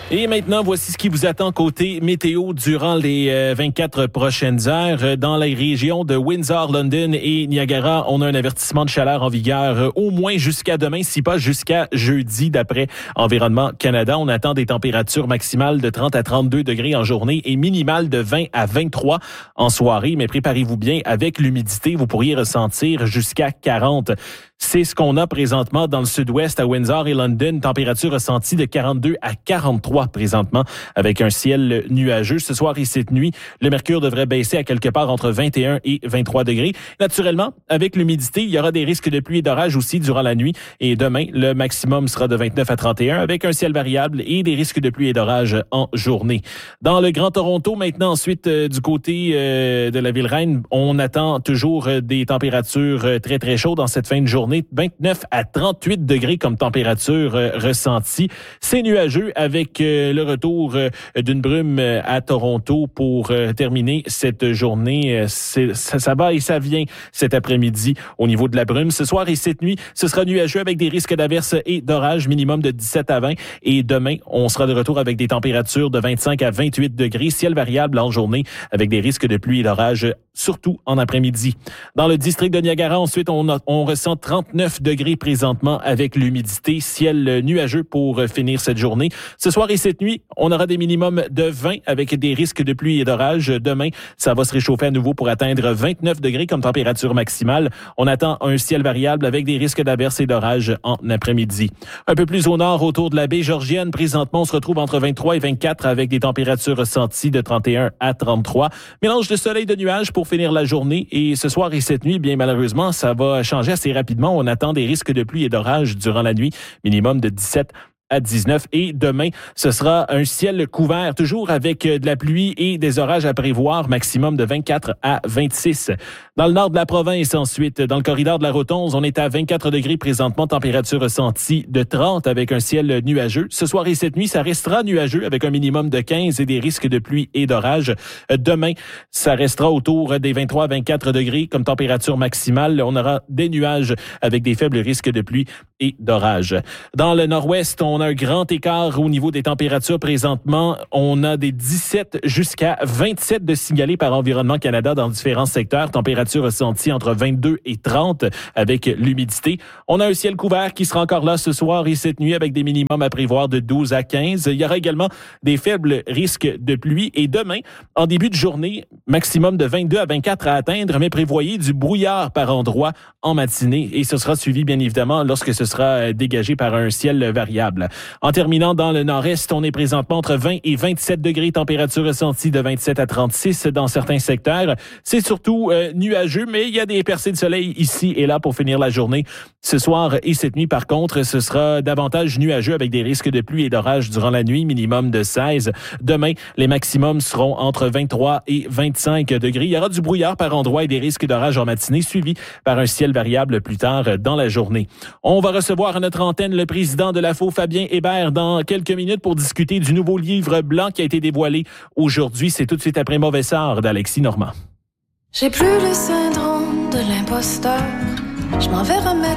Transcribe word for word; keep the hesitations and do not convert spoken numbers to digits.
Et maintenant, voici ce qui vous attend côté météo durant les euh, vingt-quatre prochaines heures. Dans les régions de Windsor, London et Niagara, on a un avertissement de chaleur en vigueur euh, au moins jusqu'à demain, si pas jusqu'à jeudi, d'après Environnement Canada. On attend des températures maximales de trente à trente-deux degrés en journée et minimales de vingt à vingt-trois en soirée. Mais préparez-vous bien, avec l'humidité, vous pourriez ressentir jusqu'à quarante. C'est ce qu'on a présentement dans le sud-ouest à Windsor et London. Température ressentie de quarante-deux à quarante-trois présentement avec un ciel nuageux. Ce soir et cette nuit, le mercure devrait baisser à quelque part entre vingt et un et vingt-trois degrés. Naturellement, avec l'humidité, il y aura des risques de pluie et d'orage aussi durant la nuit. Et demain, le maximum sera de vingt-neuf à trente et un avec un ciel variable et des risques de pluie et d'orage en journée. Dans le Grand Toronto, maintenant, ensuite, euh, du côté euh, de la Ville-Reine, on attend toujours euh, des températures euh, très, très chaudes en cette fin de journée. vingt-neuf à trente-huit degrés comme température euh, ressentie. C'est nuageux avec euh, le retour euh, d'une brume euh, à Toronto pour euh, terminer cette journée. Euh, c'est, ça, ça va et ça vient cet après-midi au niveau de la brume. Ce soir et cette nuit, ce sera nuageux avec des risques d'averses et d'orages, minimum de dix-sept à vingt. Et demain, on sera de retour avec des températures de vingt-cinq à vingt-huit degrés. Ciel variable en journée avec des risques de pluie et d'orage, surtout en après-midi. Dans le district de Niagara, ensuite, on, a, on ressent trente-neuf degrés présentement avec l'humidité. Ciel nuageux pour finir cette journée. Ce soir et cette nuit, on aura des minimums de vingt avec des risques de pluie et d'orage. Demain, ça va se réchauffer à nouveau pour atteindre vingt-neuf degrés comme température maximale. On attend un ciel variable avec des risques d'averses et d'orage en après-midi. Un peu plus au nord, autour de la baie Georgienne, présentement, on se retrouve entre vingt-trois et vingt-quatre avec des températures ressenties de trente et un à trente-trois. Mélange de soleil et de nuages pour finir la journée. Et ce soir et cette nuit, bien malheureusement, ça va changer assez rapidement. On attend des risques de pluie et d'orage durant la nuit, minimum de dix-sept à dix-neuf. Et demain, ce sera un ciel couvert, toujours avec de la pluie et des orages à prévoir, maximum de vingt-quatre à vingt-six. Dans le nord de la province, ensuite, dans le corridor de la Rotonde, on est à vingt-quatre degrés présentement, température ressentie de trente avec un ciel nuageux. Ce soir et cette nuit, ça restera nuageux avec un minimum de quinze et des risques de pluie et d'orage. Demain, ça restera autour des vingt-trois à vingt-quatre degrés comme température maximale. On aura des nuages avec des faibles risques de pluie et d'orage. Dans le nord-ouest, on On a un grand écart au niveau des températures présentement. On a des dix-sept jusqu'à vingt-sept de signalés par Environnement Canada dans différents secteurs. Température ressentie entre vingt-deux et trente avec l'humidité. On a un ciel couvert qui sera encore là ce soir et cette nuit avec des minimums à prévoir de douze à quinze. Il y aura également des faibles risques de pluie. Et demain, en début de journée, maximum de vingt-deux à vingt-quatre à atteindre, mais prévoyez du brouillard par endroit en matinée. Et ce sera suivi, bien évidemment, lorsque ce sera dégagé par un ciel variable. En terminant dans le nord-est, on est présentement entre vingt et vingt-sept degrés, température ressentie de vingt-sept à trente-six dans certains secteurs. C'est surtout euh, nuageux, mais il y a des percées de soleil ici et là pour finir la journée. Ce soir et cette nuit, par contre, ce sera davantage nuageux avec des risques de pluie et d'orage durant la nuit, minimum de seize. Demain, les maximums seront entre vingt-trois et vingt-cinq degrés. Il y aura du brouillard par endroits et des risques d'orage en matinée, suivi par un ciel variable plus tard dans la journée. On va recevoir à notre antenne le président de l'A F O, Fabien Hébert, dans quelques minutes pour discuter du nouveau livre blanc qui a été dévoilé aujourd'hui. C'est tout de suite après Mauvais sort d'Alexis Normand. J'ai plus le syndrome de l'imposteur. Je m'en vais remettre